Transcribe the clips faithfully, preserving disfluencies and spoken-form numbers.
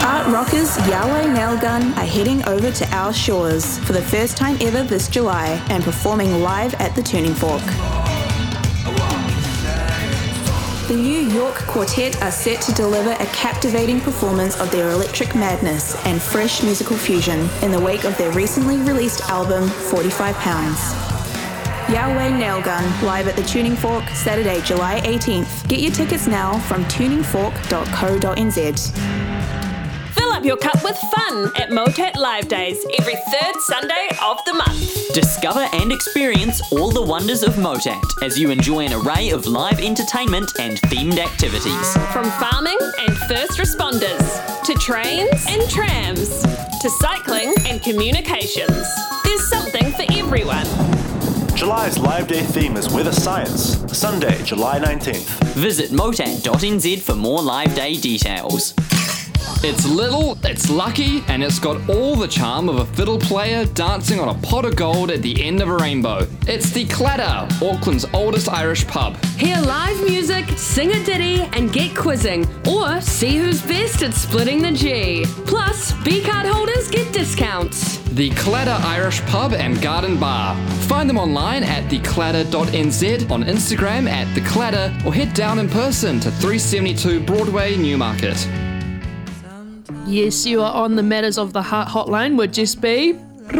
Art rockers Yahweh Nailgun are heading over to our shores for the first time ever this July and performing live at the Tuning Fork. The New York Quartet are set to deliver a captivating performance of their electric madness and fresh musical fusion in the wake of their recently released album, forty-five pounds. Yahweh Nailgun, live at the Tuning Fork, Saturday, July eighteenth. Get your tickets now from tuning fork dot co dot n z. Fill up your cup with fun at Motat Live Days every third Sunday of the month. Discover and experience all the wonders of Motat as you enjoy an array of live entertainment and themed activities. From farming and first responders, to trains and trams, to cycling and communications. There's something for everyone. July's Live Day theme is Weather Science, Sunday, July nineteenth. Visit motat dot n z for more Live Day details. It's little, it's lucky, and it's got all the charm of a fiddle player dancing on a pot of gold at the end of a rainbow. It's the Clatter, Auckland's oldest Irish pub. Hear live music, sing a ditty, and get quizzing, or see who's best at splitting the G. Plus, B-card holders get discounts. The Clatter Irish Pub and Garden Bar. Find them online at the clatter dot n z, on Instagram at The Clatter, or head down in person to three seventy-two Broadway, Newmarket. Yes, you are on the Matters of the Heart hotline with Jess B.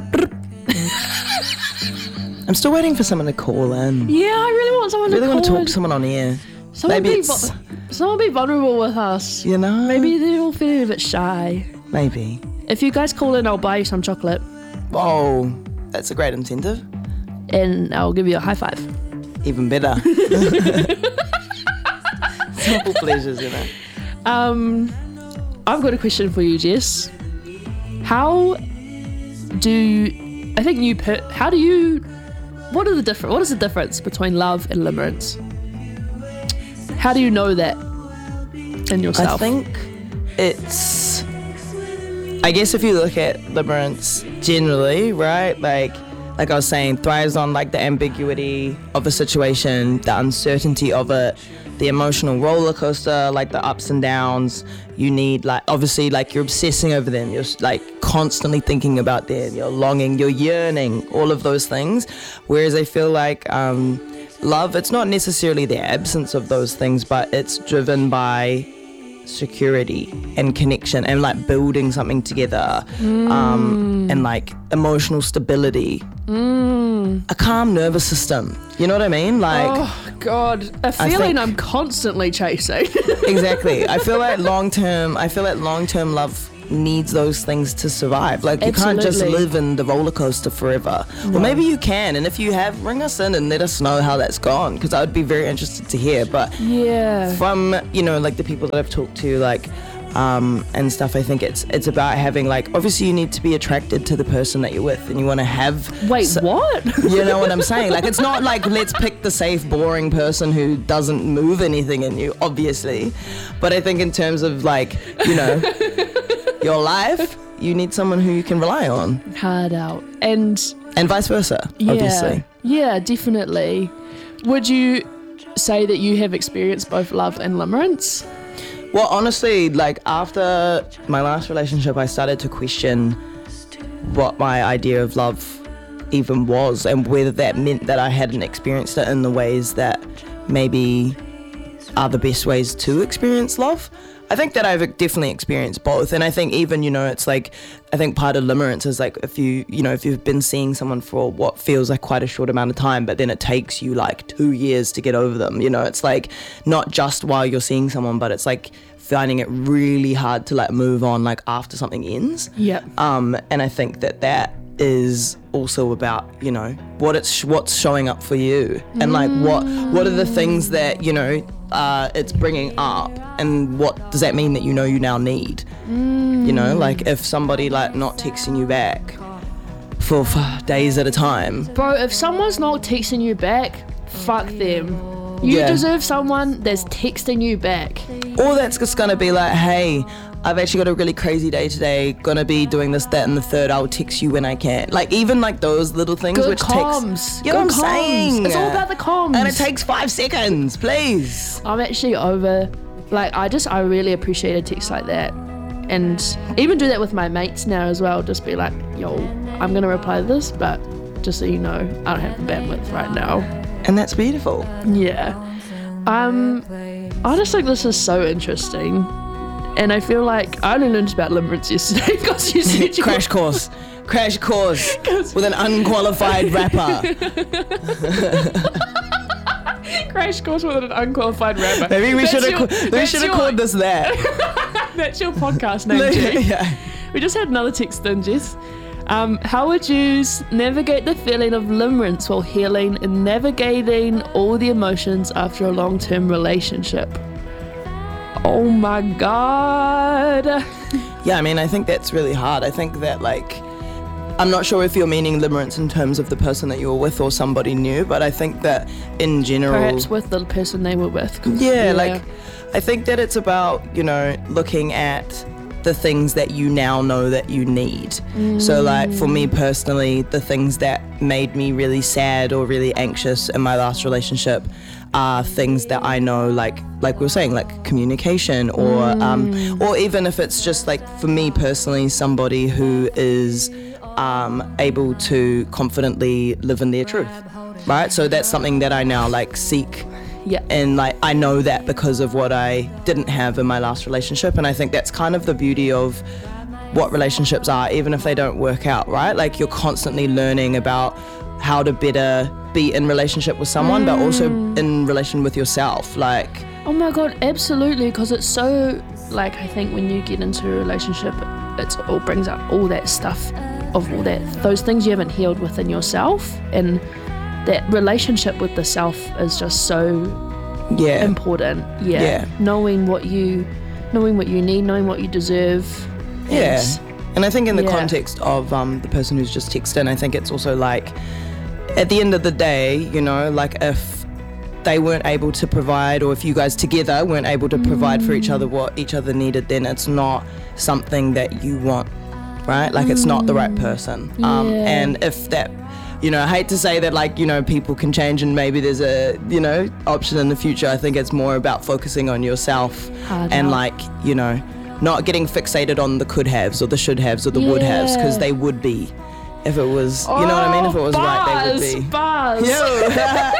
I'm still waiting for someone to call in. Yeah, I really want someone I really to call want to talk in. to someone on air. Someone Maybe be it's... vu- someone be vulnerable with us. You know? Maybe they're all feeling a bit shy. Maybe. If you guys call in, I'll buy you some chocolate. Oh, that's a great incentive. And I'll give you a high five. Even better. Simple pleasures, you know. Um... I've got a question for you, Jess. How do you, I think you put, how do you, what are the different, what is the difference between love and limerence? How do you know that in yourself? I think it's, I guess if you look at limerence generally, right, like, like I was saying, thrives on like the ambiguity of a situation, the uncertainty of it, the emotional roller coaster, like the ups and downs. You need, like, obviously, like, you're obsessing over them. You're, like, constantly thinking about them. You're longing, you're yearning, all of those things. Whereas I feel like um, love, it's not necessarily the absence of those things, but it's driven by security and connection and, like, building something together mm. um, and, like, emotional stability. Mm. A calm nervous system. You know what I mean? Like, oh, God. A feeling think, I'm constantly chasing. Exactly. I feel like long-term, I feel like long-term love needs those things to survive. Like, you Absolutely. can't just live in the roller coaster forever. No. Well, maybe you can, and if you have, ring us in and let us know how that's gone, because I would be very interested to hear. But yeah, from, you know, like the people that I've talked to, like, um, and stuff, I think it's it's about having, like, obviously you need to be attracted to the person that you're with, and you want to have... Wait, so, what? You know what I'm saying? Like, it's not like, let's pick the safe, boring person who doesn't move anything in you, obviously. But I think in terms of, like, you know... your life, you need someone who you can rely on. Hard out. And and vice versa, yeah, obviously. Yeah, definitely. Would you say that you have experienced both love and limerence? Well, honestly, like, after my last relationship, I started to question what my idea of love even was and whether that meant that I hadn't experienced it in the ways that maybe are the best ways to experience love. I think that I've definitely experienced both, and I think even, you know, it's like, I think part of limerence is like if you, you know, if you've been seeing someone for what feels like quite a short amount of time, but then it takes you like two years to get over them, you know, it's like not just while you're seeing someone, but it's like finding it really hard to like move on like after something ends. Yeah. Um, and I think that that is also about, you know, what it's what's showing up for you, and like what what are the things that, you know, uh, it's bringing up, and what does that mean that you know you now need? Mm. You know, like if somebody like not texting you back for, for days at a time. Bro, if someone's not texting you back, fuck them. You Yeah. deserve someone that's texting you back. Or that's just gonna be like, hey, I've actually got a really crazy day today, gonna be doing this, that, and the third, I'll text you when I can. Like, even like those little things Good which comms. takes, you know Good what I'm comms. saying? It's all about the comms. And it takes five seconds, please. I'm actually over, like, I just, I really appreciate a text like that. and even do that with my mates now as well. Just be like, yo, I'm gonna reply to this, but just so you know, I don't have the bandwidth right now. And that's beautiful. Yeah. Um, I just think this is so interesting. And I feel like I only learned about limerence yesterday because you said you Crash course. Crash course with an unqualified rapper. Crash course with an unqualified rapper. Maybe we That's should your- have we that's should have your- called this that. That's your podcast name, G. Yeah. We just had another text in, Jess. Um, how would you s- navigate the feeling of limerence while healing and navigating all the emotions after a long-term relationship? Oh my God. Yeah, I mean, I think that's really hard. I think that, like, I'm not sure if you're meaning limerence in terms of the person that you were with or somebody new, but I think that in general... Perhaps with the person they were with. 'cause- Yeah, like, I think that it's about, you know, looking at the things that you now know that you need. So, like, for me personally, the things that made me really sad or really anxious in my last relationship are things that I know, like like we were saying, like communication, or um, or even if it's just like, for me personally, somebody who is um, able to confidently live in their truth, right? So that's something that I now like seek. Yeah. And like I know that because of what I didn't have in my last relationship, and I think that's kind of the beauty of what relationships are, even if they don't work out, right? Like you're constantly learning about how to better be in relationship with someone, but also in relation with yourself. Like, Oh my God, absolutely, because it's so, like, I think when you get into a relationship, it all brings up all that stuff of all that, those things you haven't healed within yourself, and that relationship with the self is just so yeah, important. Yeah. Yeah. Knowing what you, knowing what you need, knowing what you deserve. yeah. and- And I think in the Yeah. context of um, the person who's just texted in, I think it's also like, at the end of the day, you know, like if they weren't able to provide, or if you guys together weren't able to provide for each other what each other needed, then it's not something that you want, right? Like it's not the right person. Um, Yeah. and if that, you know, I hate to say that, like, you know, people can change and maybe there's a, you know, option in the future. I think it's more about focusing on yourself Hard and out. like, you know, not getting fixated on the could haves or the should haves or the would haves, because Yeah. they would be if it was, you know what I mean? If it was right, they would be. Bars, bars. Yo,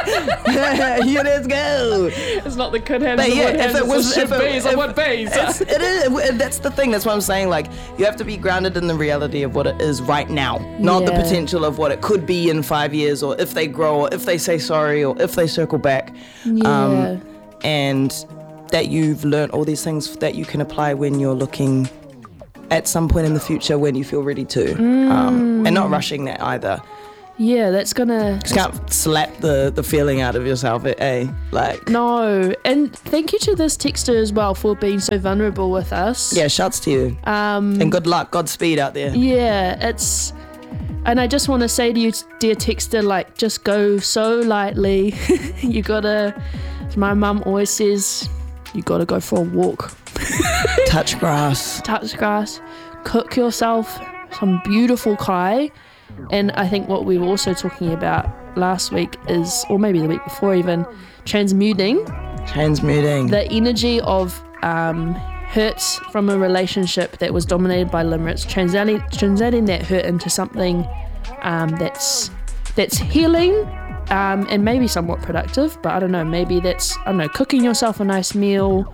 yeah, let's go. It's not the could have, But the yeah, would if have, it it's was, the if should it, be's. I if- want be's. it's, it is. That's the thing. That's what I'm saying. Like, you have to be grounded in the reality of what it is right now, not the Yeah. potential of what it could be in five years, or if they grow, or if they say sorry, or if they circle back. Yeah. And that you've learned all these things that you can apply when you're looking at some point in the future when you feel ready to, um, and not rushing that either. Yeah, that's gonna... Just can't slap the, the feeling out of yourself, eh? Like, No, and thank you to this texter as well for being so vulnerable with us. yeah, shouts to you. Um, And good luck, Godspeed out there. yeah, it's... And I just want to say to you, dear texter, like, just go so lightly. You gotta... My mum always says, you gotta go for a walk. Touch grass. Touch grass. Cook yourself some beautiful kai. And I think what we were also talking about last week is, or maybe the week before even, transmuting Transmuting. the energy of um, hurt from a relationship that was dominated by limerence, translating, translating that hurt into something um, that's that's healing um, and maybe somewhat productive. But I don't know, maybe that's, I don't know, cooking yourself a nice meal,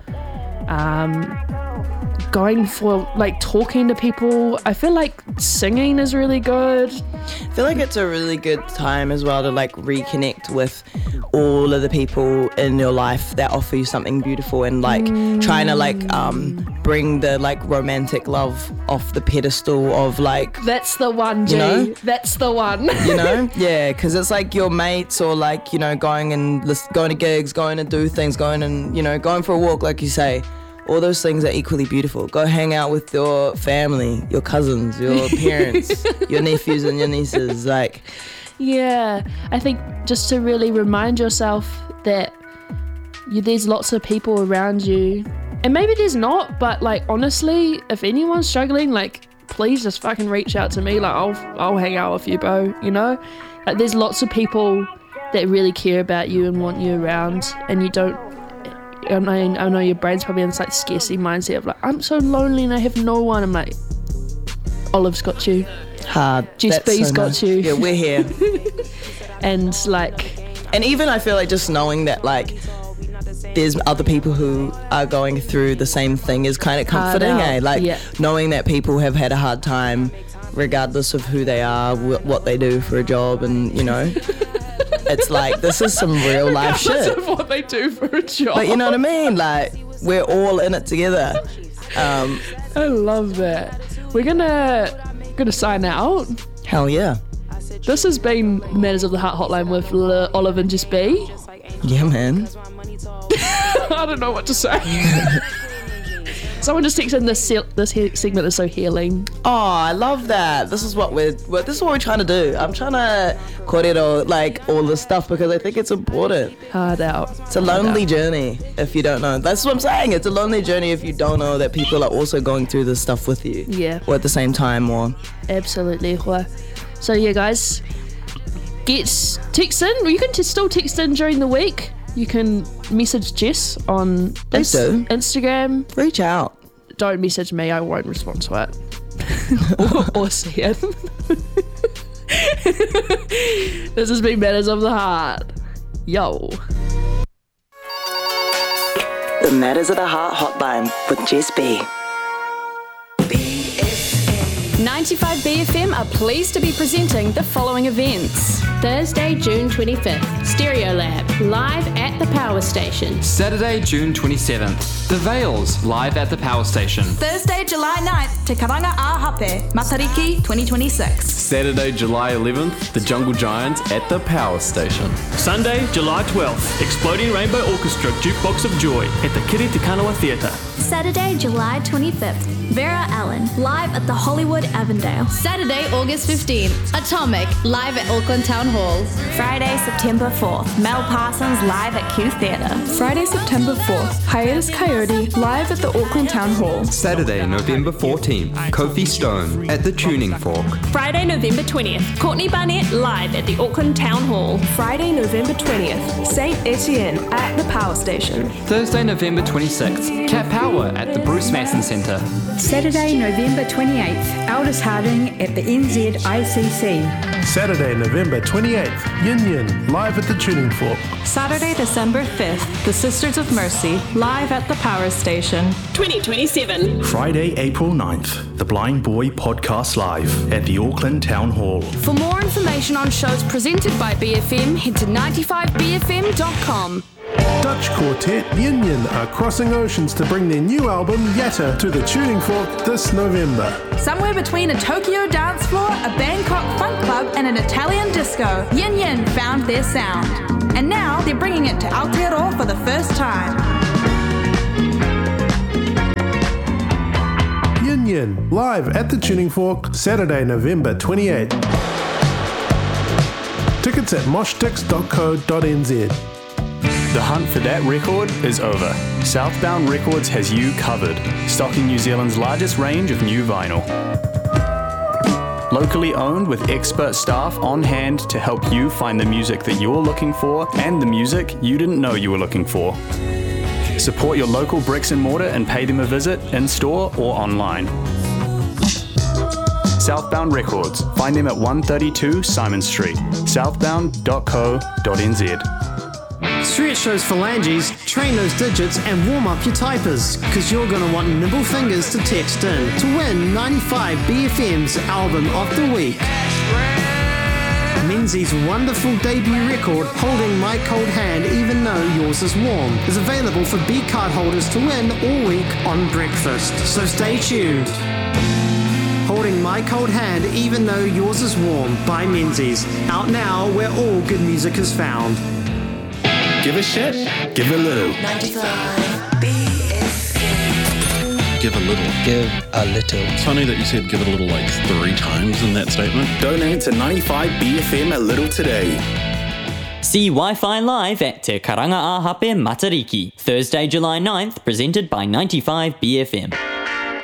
um, going for, like, talking to people. I feel like singing is really good. I feel like it's a really good time as well to like reconnect with all of the people in your life that offer you something beautiful, and like trying to like um bring the like romantic love off the pedestal of like, That's the one, G. You know? That's the one. you know, yeah, because it's like your mates, or like, you know, going and lis- going to gigs, going to do things, going and, you know, going for a walk, like you say. All those things are equally beautiful. Go hang out with your family, your cousins, your parents, your nephews and your nieces. Like, Yeah, I think just to really remind yourself that you, there's lots of people around you, and maybe there's not, but like honestly, if anyone's struggling, like please just fucking reach out to me. Like I'll I'll hang out with you, bro. You know, like there's lots of people that really care about you and want you around, and you don't. I mean, I know your brain's probably in this like scarcity mindset of like, I'm so lonely and I have no one. I'm like, Olive's got you. Hard. Jess That's B's so got nice. you. Yeah, we're here. And like, And even I feel like just knowing that like there's other people who are going through the same thing is kind of comforting, out. eh? Like Yeah. knowing that people have had a hard time regardless of who they are, wh- what they do for a job, and you know, it's like this is some real life shit. of what they do for a job. But you know what I mean? Like we're all in it together. Um, I love that. We're gonna gonna sign out. hell yeah. This has been Matters of the Heart Hotline with L- Olive and Jess B. Yeah, man. I don't know what to say. Someone just texted in this se- this he- segment is so healing. Oh, I love that. This is what we're, we're this is what we're trying to do. I'm trying to correro like all this stuff because I think it's important. Hard out. It's a lonely journey if you don't know. That's what I'm saying. It's a lonely journey if you don't know that people are also going through this stuff with you. Yeah. Or at the same time or Absolutely. Well, so yeah, guys, get text in. You can t- still text in during the week. You can message Jess on Please do. Instagram. reach out. Don't message me. I won't respond to it. or, or see it. This has been Matters of the Heart. Yo. The Matters of the Heart Hotline with Jess B. ninety-five B F M are pleased to be presenting the following events. Thursday, June twenty-fifth, Stereo Lab, live at the Power Station. Saturday, June twenty-seventh, The Vales, live at the Power Station. Thursday, July ninth, Te Karanga a Hape, Matariki twenty twenty-six. Saturday, July eleventh, The Jungle Giants at the Power Station. Sunday, July twelfth, Exploding Rainbow Orchestra Jukebox of Joy at the Kiri Te Kanawa Theatre. Saturday, July twenty-fifth, Vera Allen, live at the Hollywood Avondale. Saturday, August fifteenth, Atomic, live at Auckland Town Hall. Friday, September fourth, Mel Parsons live at Q Theatre. Friday, September fourth, Hiatus Coyote live at the Auckland Town Hall. Saturday, November fourteenth, Kofi Stone at the Tuning Fork. Friday, November twentieth, Courtney Barnett live at the Auckland Town Hall. Friday, November twentieth, Saint Etienne at the Power Station. Thursday, November twenty-sixth, Cat Power at the Bruce Mason Centre. Saturday, November twenty-eighth, Aldous Harding at the N Z I C C. Saturday, November twenty-eighth, Yin Yin, live at the Tuning Fork. Saturday, December fifth, the Sisters of Mercy live at the Power Station. twenty twenty-seven. Friday, April ninth, The Blind Boy Podcast Live at the Auckland Town Hall. For more information on shows presented by B F M, head to ninety-five B F M dot com. Dutch quartet Yin Yin are crossing oceans to bring their new album Yatta to the Tuning Fork this November. Somewhere between a Tokyo dance floor, a Bangkok funk club, and an Italian disco, Yin Yin found their sound. And now they're bringing it to Aotearoa for the first time. Yin Yin, live at the Tuning Fork, Saturday, November twenty-eighth. Tickets at moshtix dot co dot n z. The hunt for that record is over. Southbound Records has you covered, stocking New Zealand's largest range of new vinyl. Locally owned with expert staff on hand to help you find the music that you're looking for and the music you didn't know you were looking for. Support your local bricks and mortar and pay them a visit in-store or online. Southbound Records. Find them at one thirty-two Simon Street, southbound dot co dot n z. Stretch those phalanges, train those digits, and warm up your typers, because you're going to want nimble fingers to text in to win ninety-five B F M's Album of the Week. Menzies' wonderful debut record, Holding My Cold Hand Even Though Yours Is Warm, is available for B card holders to win all week on breakfast, so stay tuned. Holding My Cold Hand Even Though Yours Is Warm by Menzies, out now where all good music is found. Give a shit, give a little. ninety-five B F M. Give a little. Give a little. It's funny that you said give a little like three times in that statement. Donate to ninety-five B F M a little today. See Wi-Fi live at Te Karanga a Hape Matariki, Thursday, July ninth, presented by ninety-five B F M.